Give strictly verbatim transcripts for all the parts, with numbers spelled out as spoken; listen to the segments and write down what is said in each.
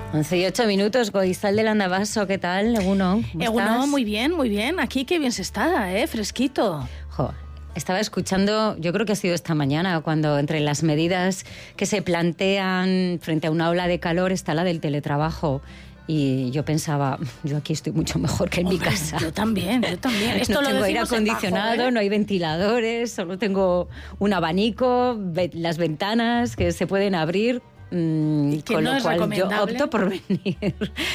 once y ocho minutos, Goizal del Andabaso, ¿qué tal? Egunon, ¿cómo Egunon, estás? muy bien, muy bien. Aquí qué bien se está, ¿eh? Fresquito. Jo, estaba escuchando, yo creo que ha sido esta mañana, cuando entre las medidas que se plantean frente a una ola de calor está la del teletrabajo. Y yo pensaba, yo aquí estoy mucho mejor que en Hombre, mi casa. Yo también, yo también. Esto no lo tengo aire decimos en acondicionado, bajo, ¿eh? no hay ventiladores, solo tengo un abanico, ve- las ventanas que se pueden abrir. Mm, Y que con no lo es cual yo recomendable. opto por venir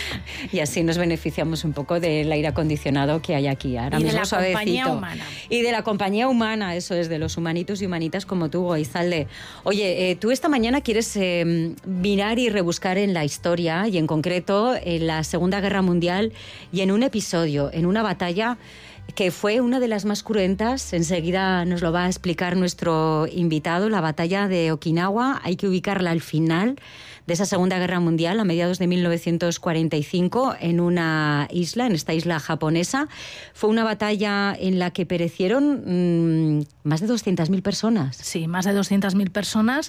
y así nos beneficiamos un poco del aire acondicionado que hay aquí ahora Y de mismo, la compañía suavecito. humana. Y de la compañía humana, eso es, de los humanitos y humanitas como tú, Goizalde. Oye, eh, tú esta mañana quieres eh, mirar y rebuscar en la historia y en concreto en la Segunda Guerra Mundial y en un episodio, en una batalla que fue una de las más cruentas. Enseguida nos lo va a explicar nuestro invitado, la batalla de Okinawa. Hay que ubicarla al final de esa Segunda Guerra Mundial, a mediados de mil novecientos cuarenta y cinco, en una isla, en esta isla japonesa. Fue una batalla en la que perecieron mmm, más de doscientas mil personas. Sí, más de doscientas mil personas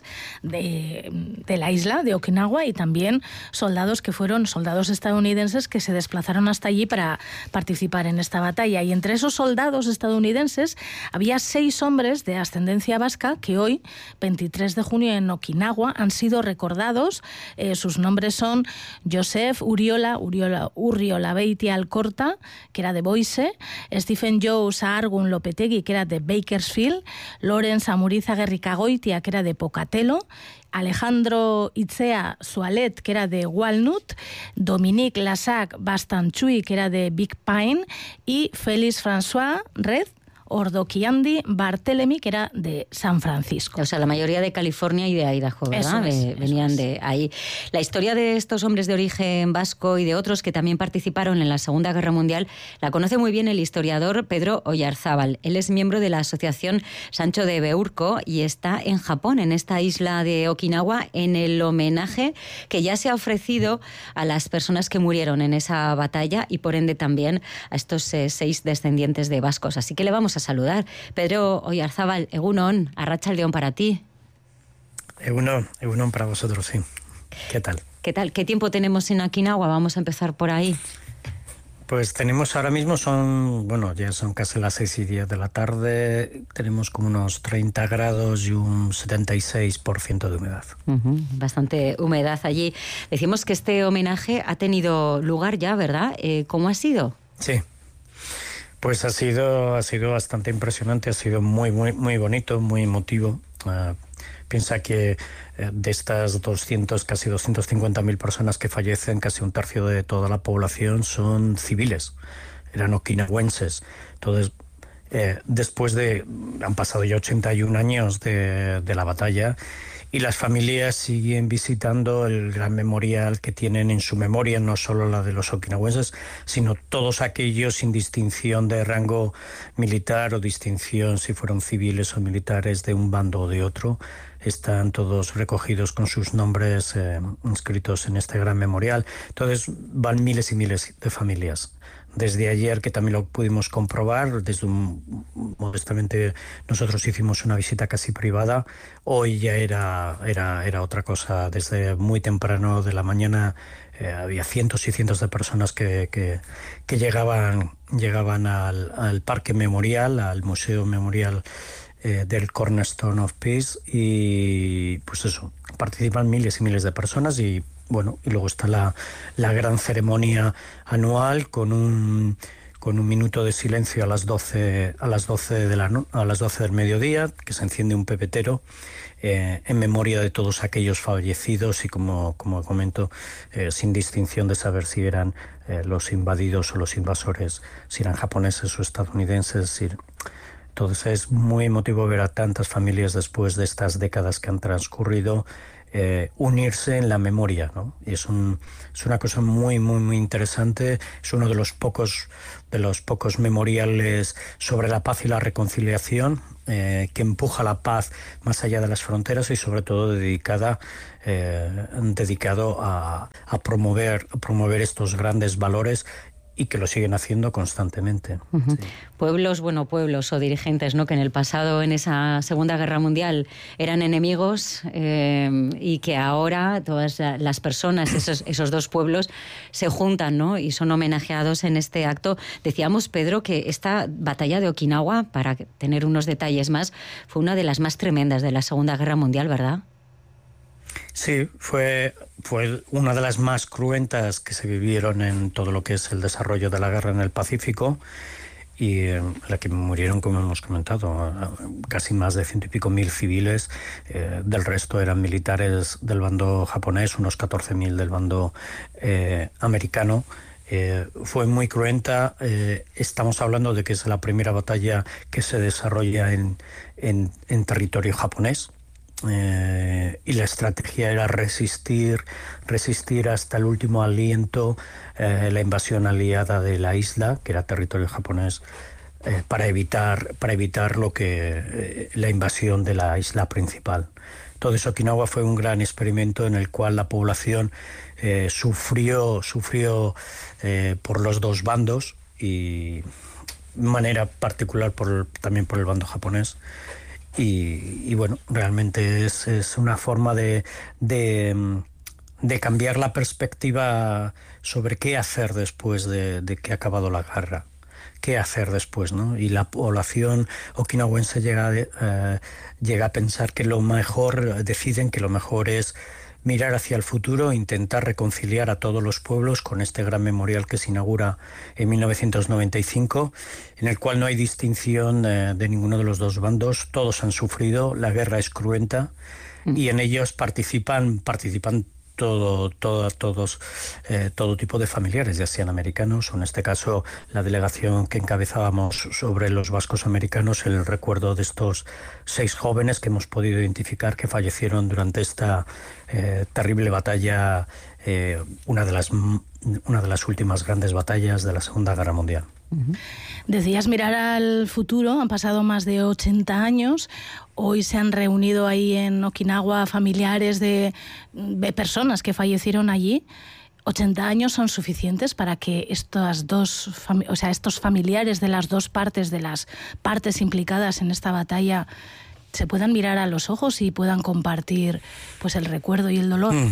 de, de la isla de Okinawa y también soldados que fueron soldados estadounidenses que se desplazaron hasta allí para participar en esta batalla. Y entre esos soldados estadounidenses había seis hombres de ascendencia vasca que hoy, veintitrés de junio, en Okinawa han sido recordados. Eh, sus nombres son Joseph Uriola, Uriola Urriola Beitia Alcorta, que era de Boise, Stephen Joe Saargun Lopetegui, que era de Bakersfield, Lawrence Amuriza Gerrikagoitia, que era de Pocatello, Alejandro Itzea Sualet, que era de Walnut, Dominique Lassac Bastanchui, que era de Big Pine, y Félix François Red Ordoquiandi Barthélemy, que era de San Francisco. O sea, la mayoría de California y de Idaho, ¿verdad? Eso es, Eh, eso Venían es. de ahí. La historia de estos hombres de origen vasco y de otros que también participaron en la Segunda Guerra Mundial la conoce muy bien el historiador Pedro Oyarzábal. Él es miembro de la Asociación Sancho de Beurco y está en Japón, en esta isla de Okinawa, en el homenaje que ya se ha ofrecido a las personas que murieron en esa batalla y por ende también a estos eh, seis descendientes de vascos. Así que le vamos a saludar. Pedro Oyarzábal, Egunon, Arratsaldeon para ti. Egunon, Egunon para vosotros, sí. ¿Qué tal? ¿Qué tal? ¿Qué tiempo tenemos en Okinawa? Vamos a empezar por ahí. Pues tenemos ahora mismo, son, bueno, ya son casi las seis y diez de la tarde, tenemos como unos treinta grados y un setenta y seis por ciento de humedad. Uh-huh, bastante humedad allí. Decimos que este homenaje ha tenido lugar ya, ¿verdad? Eh, ¿Cómo ha sido? Sí. Pues ha sido, ha sido bastante impresionante, ha sido muy, muy, muy bonito, muy emotivo. Uh, piensa que uh, de estas doscientos, casi doscientas cincuenta mil personas que fallecen, casi un tercio de toda la población son civiles, eran okinawenses. Entonces, eh, después de, han pasado ya ochenta y un años de, de la batalla, y las familias siguen visitando el gran memorial que tienen en su memoria, no solo la de los okinawenses, sino todos aquellos sin distinción de rango militar o distinción si fueron civiles o militares de un bando o de otro. Están todos recogidos con sus nombres eh, inscritos en este gran memorial. Entonces van miles y miles de familias. Desde ayer, que también lo pudimos comprobar, desde un, modestamente nosotros hicimos una visita casi privada, hoy ya era, era, era otra cosa. Desde muy temprano de la mañana eh, había cientos y cientos de personas que, que, que llegaban, llegaban al, al Parque Memorial, al Museo Memorial eh, del Cornerstone of Peace, y pues eso, participan miles y miles de personas. Y bueno, y luego está la, la gran ceremonia anual con un con un minuto de silencio a las doce a las doce de la no, a las doce del mediodía, que se enciende un pepetero eh, en memoria de todos aquellos fallecidos y como como comento eh, sin distinción de saber si eran eh, los invadidos o los invasores, si eran japoneses o estadounidenses. Si, entonces es muy emotivo ver a tantas familias después de estas décadas que han transcurrido Eh, unirse en la memoria, ¿no? Y es, un, es una cosa muy, muy, muy interesante. Es uno de los pocos, de los pocos memoriales sobre la paz y la reconciliación eh, que empuja la paz más allá de las fronteras y sobre todo dedicada, eh, dedicado a, a, promover, a promover estos grandes valores y que lo siguen haciendo constantemente. Uh-huh. Sí. Pueblos, bueno, pueblos o dirigentes, ¿no?, que en el pasado, en esa Segunda Guerra Mundial, eran enemigos eh, y que ahora todas las personas, esos, esos dos pueblos, se juntan, ¿no?, y son homenajeados en este acto. Decíamos, Pedro, que esta batalla de Okinawa, para tener unos detalles más, fue una de las más tremendas de la Segunda Guerra Mundial, ¿verdad? Sí, fue, fue una de las más cruentas que se vivieron en todo lo que es el desarrollo de la guerra en el Pacífico, y en eh, la que murieron, como hemos comentado, casi más de ciento y pico mil civiles. Eh, del resto eran militares del bando japonés, unos catorce mil del bando eh, americano. Eh, fue muy cruenta. Eh, estamos hablando de que es la primera batalla que se desarrolla en, en, en territorio japonés. Eh, y la estrategia era resistir, resistir hasta el último aliento eh, la invasión aliada de la isla, que era territorio japonés, eh, para evitar, para evitar lo que eh, la invasión de la isla principal. Entonces Okinawa fue un gran experimento en el cual la población eh, sufrió, sufrió eh, por los dos bandos, y de manera particular por, también por el bando japonés. Y, y bueno, realmente es, es una forma de, de, de cambiar la perspectiva sobre qué hacer después de, de que ha acabado la guerra. ¿Qué hacer después, no? Y la población okinawense llega, eh, llega a pensar que lo mejor, deciden que lo mejor es mirar hacia el futuro e intentar reconciliar a todos los pueblos con este gran memorial que se inaugura en mil novecientos noventa y cinco, en el cual no hay distinción eh, de ninguno de los dos bandos. Todos han sufrido, la guerra es cruenta, y en ellos participan, participan todo, todo, todos, eh, todo tipo de familiares, ya sean americanos, o en este caso la delegación que encabezábamos sobre los vascos americanos, el recuerdo de estos seis jóvenes que hemos podido identificar que fallecieron durante esta eh, terrible batalla, eh, una de las, una de las últimas grandes batallas de la Segunda Guerra Mundial. Decías mirar al futuro, han pasado más de ochenta años, hoy se han reunido ahí en Okinawa familiares de, de personas que fallecieron allí. ¿ochenta años son suficientes para que estas dos, o sea, estos familiares de las dos partes, de las partes implicadas en esta batalla, se puedan mirar a los ojos y puedan compartir, pues, el recuerdo y el dolor? Mm.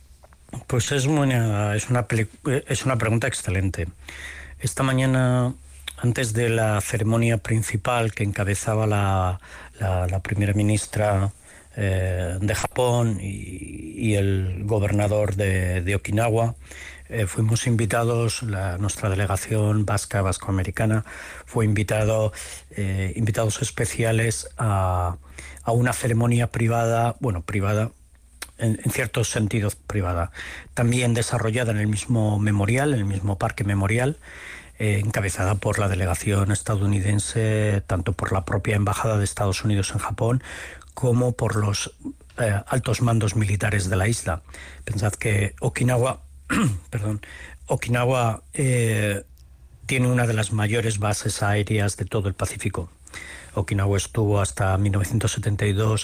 Pues es una, es una, es una pregunta excelente. Esta mañana, antes de la ceremonia principal que encabezaba la, la, la primera ministra eh, de Japón y, y el gobernador de, de Okinawa, eh, fuimos invitados, la, nuestra delegación vasca, vascoamericana, fue invitado, eh, invitados especiales a, a una ceremonia privada, bueno, privada, En, en ciertos sentidos privada, también desarrollada en el mismo memorial, en el mismo parque memorial, eh, encabezada por la delegación estadounidense, tanto por la propia embajada de Estados Unidos en Japón, como por los eh, altos mandos militares de la isla. Pensad que Okinawa, perdón, Okinawa eh, tiene una de las mayores bases aéreas de todo el Pacífico. Okinawa estuvo hasta mil novecientos setenta y dos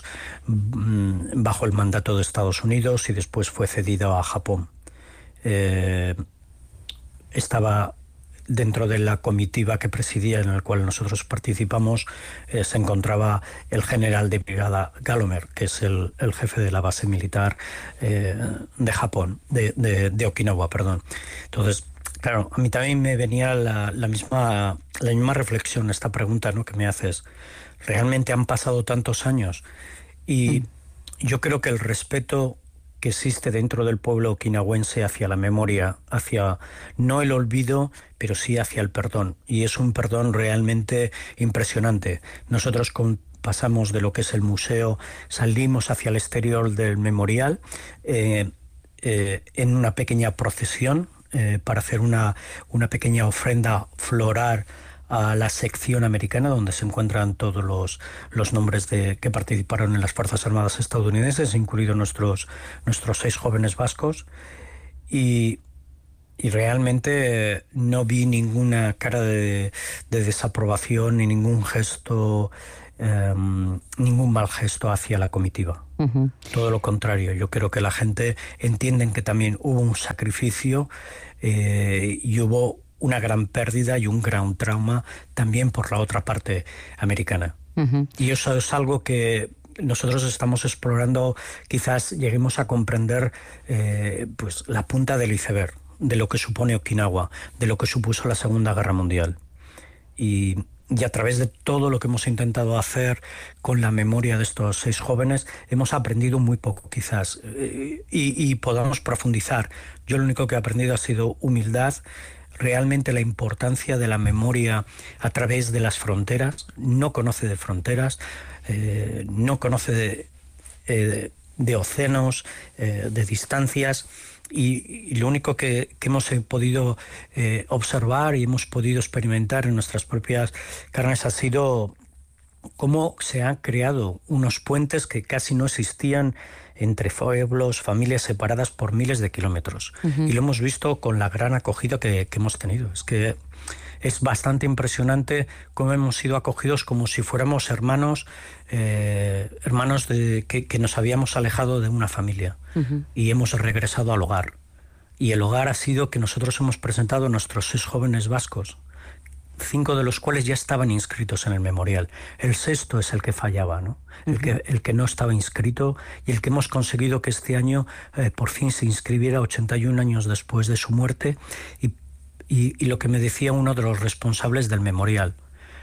mmm, bajo el mandato de Estados Unidos y después fue cedido a Japón. Eh, estaba dentro de la comitiva que presidía, en la cual nosotros participamos, eh, se encontraba el general de brigada Gallagher, que es el, el jefe de la base militar eh, de Japón, de, de, de Okinawa, perdón. Entonces, claro, a mí también me venía la, la, misma, la misma reflexión, esta pregunta, ¿no?, que me haces. Realmente han pasado tantos años y mm. yo creo que el respeto que existe dentro del pueblo okinawense hacia la memoria, hacia no el olvido, pero sí hacia el perdón. Y es un perdón realmente impresionante. Nosotros con, pasamos de lo que es el museo, salimos hacia el exterior del memorial eh, eh, en una pequeña procesión, Eh, para hacer una, una pequeña ofrenda floral a la sección americana, donde se encuentran todos los, los nombres de que participaron en las Fuerzas Armadas estadounidenses, incluidos nuestros, nuestros seis jóvenes vascos. Y, y realmente no vi ninguna cara de, de desaprobación ni ningún gesto, eh, ningún mal gesto hacia la comitiva. Uh-huh. Todo lo contrario, yo creo que la gente entiende que también hubo un sacrificio eh, y hubo una gran pérdida y un gran trauma también por la otra parte americana. Uh-huh. Y eso es algo que nosotros estamos explorando, quizás lleguemos a comprender eh, pues la punta del iceberg de lo que supone Okinawa, de lo que supuso la Segunda Guerra Mundial. Y, y a través de todo lo que hemos intentado hacer con la memoria de estos seis jóvenes, hemos aprendido muy poco, quizás, eh, y, y podamos profundizar. Yo lo único que he aprendido ha sido humildad, realmente la importancia de la memoria a través de las fronteras. No conoce de fronteras, eh, no conoce de, eh, de océanos, eh, de distancias, y, y lo único que, que hemos podido eh, observar y hemos podido experimentar en nuestras propias carnes ha sido cómo se han creado unos puentes que casi no existían entre pueblos, familias separadas por miles de kilómetros. Uh-huh. Y lo hemos visto con la gran acogida que, que hemos tenido. Es que es bastante impresionante cómo hemos sido acogidos como si fuéramos hermanos, eh, hermanos de, que, que nos habíamos alejado de una familia. Uh-huh. Y hemos regresado al hogar. Y el hogar ha sido que nosotros hemos presentado a nuestros seis jóvenes vascos, cinco de los cuales ya estaban inscritos en el memorial. El sexto es el que fallaba, ¿no? Uh-huh. El que, el que no estaba inscrito, y el que hemos conseguido que este año eh, por fin se inscribiera ochenta y un años después de su muerte. Y, y, y lo que me decía uno de los responsables del memorial,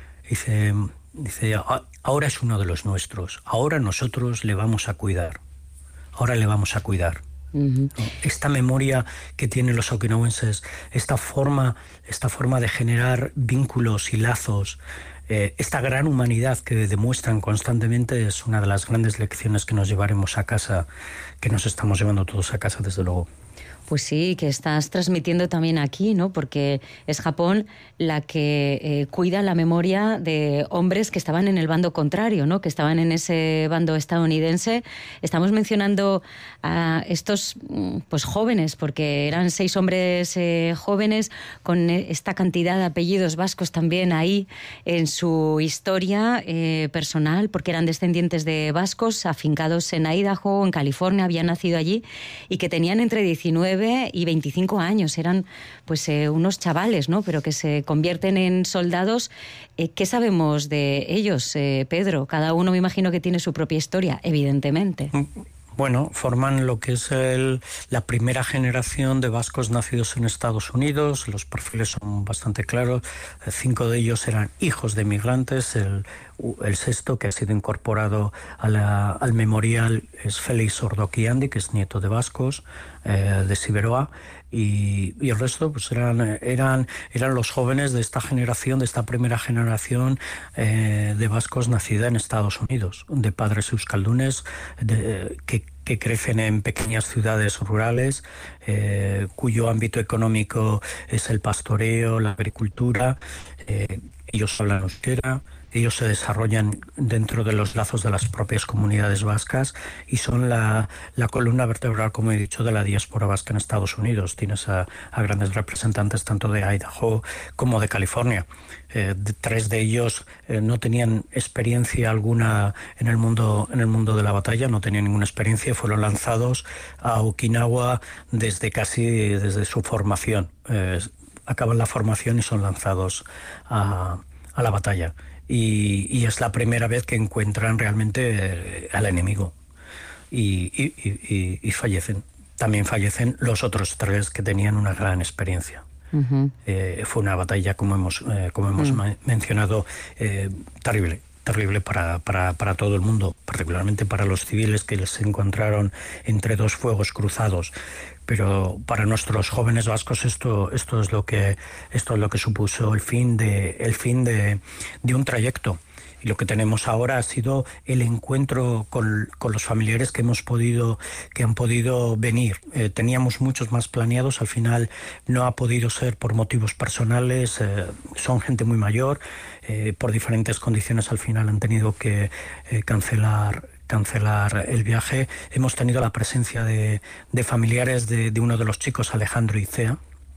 dice, dice, ahora es uno de los nuestros, ahora nosotros le vamos a cuidar, ahora le vamos a cuidar. Uh-huh. Esta memoria que tienen los okinawenses, esta forma, esta forma de generar vínculos y lazos, eh, esta gran humanidad que demuestran constantemente, es una de las grandes lecciones que nos llevaremos a casa, que nos estamos llevando todos a casa, desde luego. Pues sí, que estás transmitiendo también aquí, ¿no? Porque es Japón la que eh, cuida la memoria de hombres que estaban en el bando contrario, ¿no? Que estaban en ese bando estadounidense. Estamos mencionando a estos pues jóvenes, porque eran seis hombres eh, jóvenes con esta cantidad de apellidos vascos también ahí en su historia eh, personal, porque eran descendientes de vascos afincados en Idaho, en California, habían nacido allí, y que tenían entre diecinueve y veinticinco años, eran pues eh, unos chavales, ¿no? Pero que se convierten en soldados. Eh, ¿Qué sabemos de ellos, eh, Pedro? Cada uno me imagino que tiene su propia historia, evidentemente. Bueno, forman lo que es el, la primera generación de vascos nacidos en Estados Unidos. Los perfiles son bastante claros. Cinco de ellos eran hijos de migrantes. El, el sexto, que ha sido incorporado a la, al memorial, es Félix Ordoquiandi, que es nieto de vascos, eh, de Siberoa. Y, y el resto pues eran, eran, eran los jóvenes de esta generación, de esta primera generación eh, de vascos nacida en Estados Unidos, de padres euskaldunes, de, que, que crecen en pequeñas ciudades rurales, eh, cuyo ámbito económico es el pastoreo, la agricultura. Eh, ellos hablan euskera. Ellos se desarrollan dentro de los lazos de las propias comunidades vascas y son la, la columna vertebral, como he dicho, de la diáspora vasca en Estados Unidos. Tienes a, a grandes representantes tanto de Idaho como de California. Eh, de, tres de ellos eh, no tenían experiencia alguna en el mundo en el mundo de la batalla, no tenían ninguna experiencia, fueron lanzados a Okinawa desde casi desde su formación. Eh, acaban la formación y son lanzados a, a la batalla. Y, y es la primera vez que encuentran realmente al enemigo y, y, y, y fallecen. También fallecen los otros tres que tenían una gran experiencia. Uh-huh. Eh, fue una batalla, como hemos, eh, como hemos uh-huh. mencionado, eh, terrible, terrible para, para, para todo el mundo, particularmente para los civiles que se encontraron entre dos fuegos cruzados. Pero para nuestros jóvenes vascos esto, esto es lo que esto es lo que supuso el fin de el fin de, de un trayecto. Y lo que tenemos ahora ha sido el encuentro con, con los familiares que hemos podido que han podido venir. Eh, teníamos muchos más planeados, al final no ha podido ser por motivos personales. Eh, son gente muy mayor, eh, por diferentes condiciones al final han tenido que eh, cancelar. cancelar el viaje. Hemos tenido la presencia de, de familiares de, de uno de los chicos, Alejandro Icea,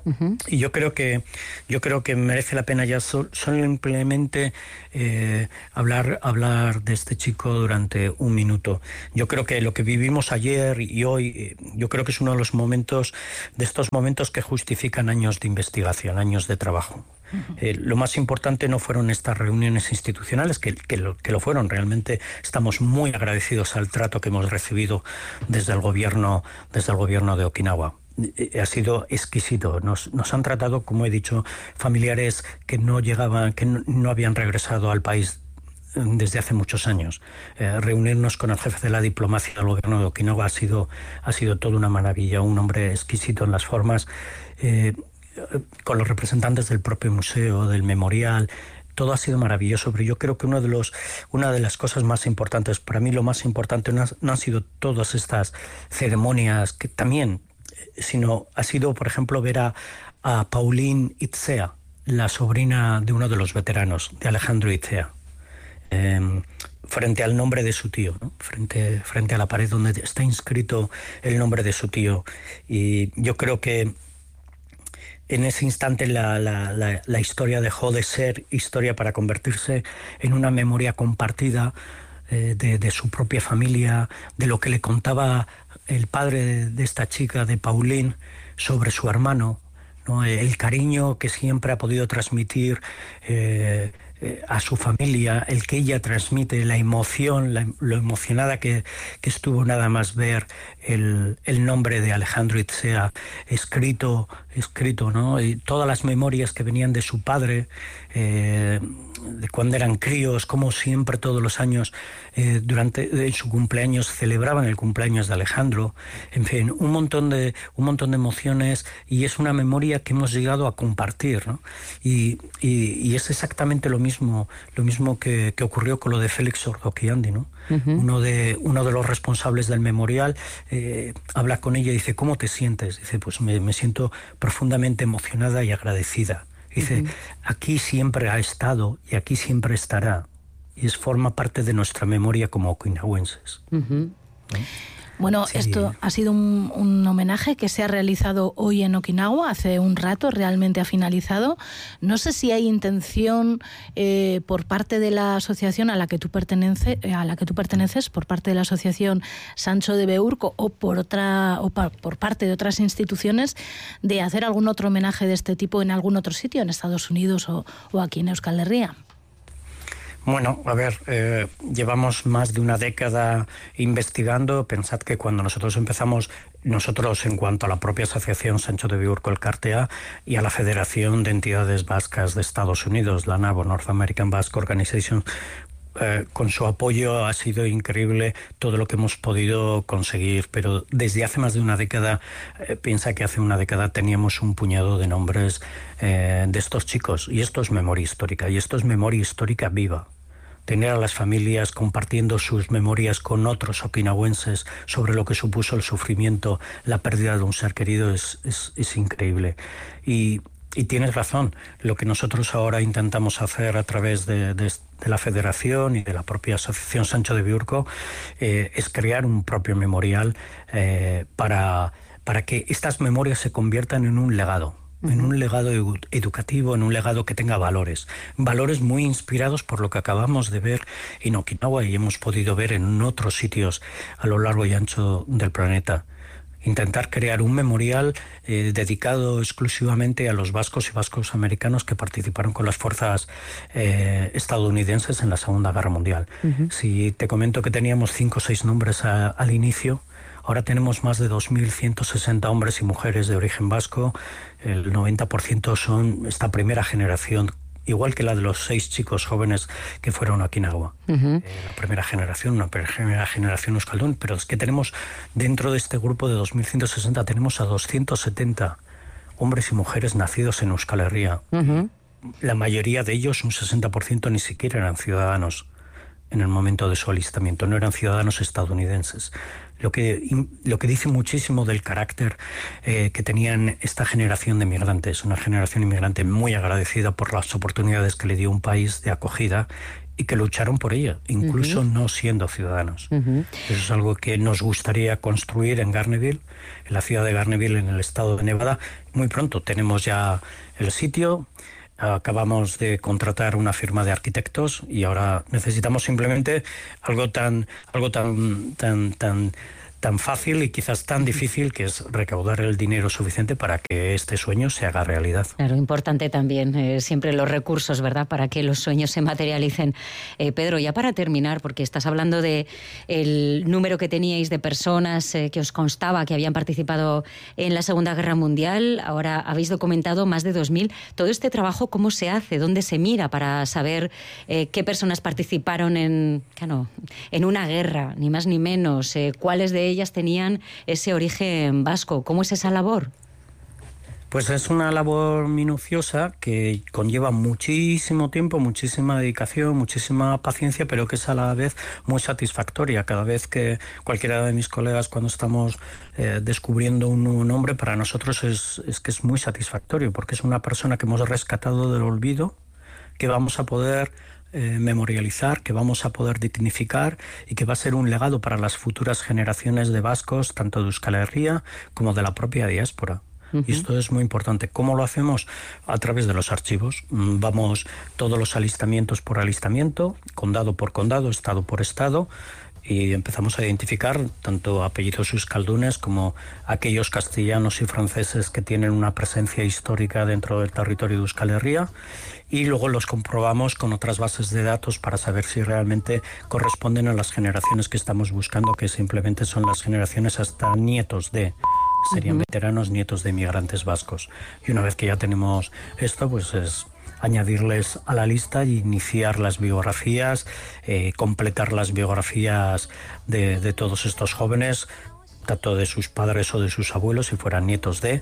Uh-huh. Y yo creo que yo creo que merece la pena ya sol, simplemente eh, hablar hablar de este chico durante un minuto. Yo creo que lo que vivimos ayer y hoy, eh, yo creo que es uno de los momentos, de estos momentos que justifican años de investigación, años de trabajo. Uh-huh. Eh, lo más importante no fueron estas reuniones institucionales, que, que, lo, que lo fueron. Realmente estamos muy agradecidos al trato que hemos recibido desde el gobierno, desde el gobierno de Okinawa. Ha sido exquisito. Nos, nos han tratado, como he dicho, familiares que no llegaban, que no, no habían regresado al país desde hace muchos años. Eh, reunirnos con el jefe de la diplomacia del gobierno de Okinawa ha sido, ha sido toda una maravilla. Un hombre exquisito en las formas, eh, con los representantes del propio museo, del memorial. Todo ha sido maravilloso, pero yo creo que uno de los, una de las cosas más importantes, para mí lo más importante no, no han sido todas estas ceremonias, que también, sino ha sido, por ejemplo, ver a, a Pauline Itzea, la sobrina de uno de los veteranos, de Alejandro Itzea, eh, frente al nombre de su tío, ¿no? frente, frente a la pared donde está inscrito el nombre de su tío. Y yo creo que en ese instante la, la, la, la historia dejó de ser historia para convertirse en una memoria compartida eh, de, de su propia familia, de lo que le contaba el padre de, de esta chica, de Pauline, sobre su hermano, ¿no? El cariño que siempre ha podido transmitir eh, eh, a su familia, el que ella transmite, la emoción, la, lo emocionada que, que estuvo nada más ver el, el nombre de Alejandro Itzea escrito, escrito, ¿no? Y todas las memorias que venían de su padre, eh, de cuando eran críos, como siempre todos los años eh, durante en su cumpleaños celebraban el cumpleaños de Alejandro. En fin, un montón de un montón de emociones, y es una memoria que hemos llegado a compartir, ¿no? Y, y, y es exactamente lo mismo lo mismo que, que ocurrió con lo de Félix Ordoquiandi, ¿no? Uh-huh. Uno de uno de los responsables del memorial eh, habla con ella y dice: ¿cómo te sientes? Dice: pues me, me siento profundamente emocionada y agradecida. Dice: uh-huh. Aquí siempre ha estado y aquí siempre estará. Y es forma parte de nuestra memoria como okinawenses. Uh-huh. ¿No? Bueno, sí. Esto ha sido un, un homenaje que se ha realizado hoy en Okinawa, hace un rato, realmente ha finalizado. No sé si hay intención eh, por parte de la asociación a la que tú pertenece, a la que tú perteneces, por parte de la asociación Sancho de Beurco o por otra o pa, por parte de otras instituciones, de hacer algún otro homenaje de este tipo en algún otro sitio, en Estados Unidos o, o aquí en Euskal Herria. Bueno, a ver, eh, llevamos más de una década investigando. Pensad que cuando nosotros empezamos, nosotros en cuanto a la propia asociación Sancho de Beurco Elkartea y a la Federación de Entidades Vascas de Estados Unidos, la NABO, North American Basque Organization, eh, con su apoyo ha sido increíble todo lo que hemos podido conseguir. Pero desde hace más de una década, eh, piensa que hace una década teníamos un puñado de nombres eh, de estos chicos, y esto es memoria histórica, y esto es memoria histórica viva. Tener a las familias compartiendo sus memorias con otros okinawenses sobre lo que supuso el sufrimiento, la pérdida de un ser querido, es, es, es increíble. Y, y tienes razón, lo que nosotros ahora intentamos hacer a través de, de, de la Federación y de la propia Asociación Sancho de Beurco eh, es crear un propio memorial eh, para, para que estas memorias se conviertan en un legado. En un legado edu- educativo, en un legado que tenga valores. Valores muy inspirados por lo que acabamos de ver en Okinawa y hemos podido ver en otros sitios a lo largo y ancho del planeta. Intentar crear un memorial eh, dedicado exclusivamente a los vascos y vascos americanos que participaron con las fuerzas eh, estadounidenses en la Segunda Guerra Mundial. Uh-huh. Si te comento que teníamos cinco o seis nombres a, al inicio, ahora tenemos más de dos mil ciento sesenta hombres y mujeres de origen vasco. El noventa por ciento son esta primera generación, igual que la de los seis chicos jóvenes que fueron a Okinawa. Uh-huh. Eh, la primera generación, una primera generación euskaldun, pero es que tenemos dentro de este grupo de dos mil ciento sesenta tenemos a doscientos setenta hombres y mujeres nacidos en Euskal Herria. Uh-huh. La mayoría de ellos, un sesenta por ciento, ni siquiera eran ciudadanos en el momento de su alistamiento, no eran ciudadanos estadounidenses. Lo que, lo que dice muchísimo del carácter eh, que tenían esta generación de migrantes, una generación inmigrante muy agradecida por las oportunidades que le dio un país de acogida y que lucharon por ella, incluso uh-huh. no siendo ciudadanos. Uh-huh. Eso es algo que nos gustaría construir en Garneyville, en la ciudad de Garneyville, en el estado de Nevada. Muy pronto tenemos ya el sitio, acabamos de contratar una firma de arquitectos y ahora necesitamos simplemente algo tan, algo tan, tan, tan, tan fácil y quizás tan difícil, que es recaudar el dinero suficiente para que este sueño se haga realidad. Claro, importante también eh, siempre los recursos, ¿verdad?, para que los sueños se materialicen. Eh, Pedro, ya para terminar, porque estás hablando de el número que teníais de personas eh, que os constaba que habían participado en la Segunda Guerra Mundial, ahora habéis documentado más de dos mil. Todo este trabajo, ¿cómo se hace? ¿Dónde se mira para saber eh, qué personas participaron en, claro, en una guerra, ni más ni menos? Eh, ¿Cuáles de ellas ellas tenían ese origen vasco? ¿Cómo es esa labor? Pues es una labor minuciosa que conlleva muchísimo tiempo, muchísima dedicación, muchísima paciencia, pero que es a la vez muy satisfactoria. Cada vez que cualquiera de mis colegas, cuando estamos eh, descubriendo un nuevo nombre, para nosotros es, es que es muy satisfactorio, porque es una persona que hemos rescatado del olvido, que vamos a poder Eh, memorializar, que vamos a poder dignificar y que va a ser un legado para las futuras generaciones de vascos, tanto de Euskal Herria como de la propia diáspora. Uh-huh. Y esto es muy importante. ¿Cómo lo hacemos? A través de los archivos. Vamos todos los alistamientos por alistamiento, condado por condado, estado por estado, y empezamos a identificar tanto apellidos euskaldunes como aquellos castellanos y franceses que tienen una presencia histórica dentro del territorio de Euskal Herria, y luego los comprobamos con otras bases de datos para saber si realmente corresponden a las generaciones que estamos buscando, que simplemente son las generaciones hasta nietos de, serían uh-huh. veteranos, nietos de inmigrantes vascos. Y una vez que ya tenemos esto, pues es añadirles a la lista y iniciar las biografías, eh, completar las biografías de, de todos estos jóvenes, tanto de sus padres o de sus abuelos, si fueran nietos de,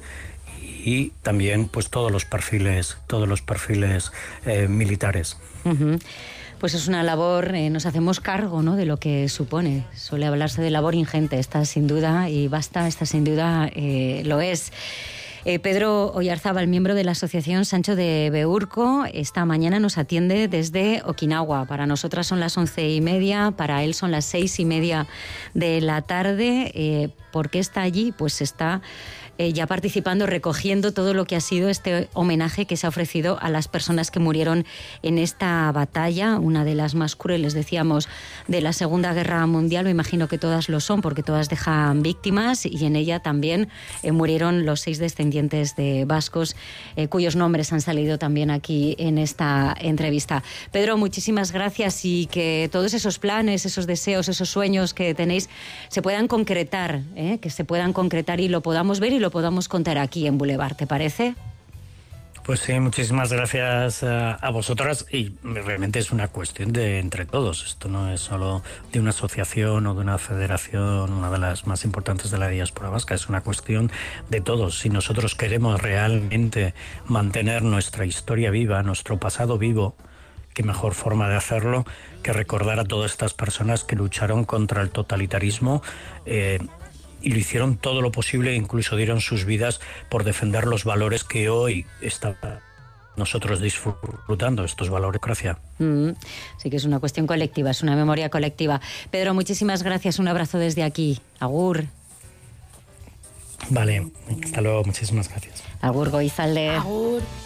y también pues todos los perfiles, todos los perfiles eh, militares. Uh-huh. Pues es una labor, eh, nos hacemos cargo, ¿no?, de lo que supone. Suele hablarse de labor ingente, esta sin duda, y basta, esta sin duda eh, lo es. Eh, Pedro Oyarzábal, miembro de la Asociación Sancho de Beurco, esta mañana nos atiende desde Okinawa. Para nosotras son las once y media, para él son las seis y media de la tarde. Eh, ¿Por qué está allí? Pues está eh, ya participando, recogiendo todo lo que ha sido este homenaje que se ha ofrecido a las personas que murieron en esta batalla, una de las más crueles, decíamos, de la Segunda Guerra Mundial. Me imagino que todas lo son, porque todas dejan víctimas, y en ella también eh, murieron los seis descendientes de vascos, eh, cuyos nombres han salido también aquí en esta entrevista. Pedro, muchísimas gracias, y que todos esos planes, esos deseos, esos sueños que tenéis se puedan concretar, ¿eh? que se puedan concretar y lo podamos ver y lo podamos contar aquí en Boulevard, ¿te parece? Pues sí, muchísimas gracias a, a vosotras, y realmente es una cuestión de entre todos. Esto no es solo de una asociación o de una federación, una de las más importantes de la diáspora vasca, es una cuestión de todos. Si nosotros queremos realmente mantener nuestra historia viva, nuestro pasado vivo, qué mejor forma de hacerlo que recordar a todas estas personas que lucharon contra el totalitarismo, eh, y lo hicieron todo lo posible, incluso dieron sus vidas por defender los valores que hoy están nosotros disfrutando, estos valores de democracia. Mm, sí que es una cuestión colectiva, es una memoria colectiva. Pedro, muchísimas gracias, un abrazo desde aquí. Agur. Vale, hasta luego, muchísimas gracias. Agur, Goizalde. Agur.